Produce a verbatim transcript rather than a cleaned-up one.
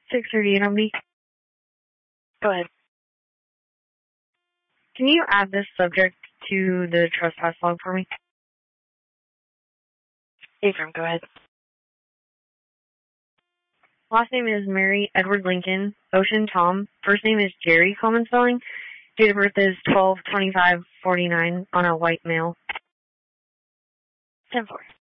six thirty-eight on me. Go ahead. Can you add this subject to the trespass log for me? Ephraim, go ahead. Last name is Mary Edward Lincoln, Ocean Tom. First name is Jerry, common spelling. Date of birth is twelve twenty-five forty-nine on a white male. ten four.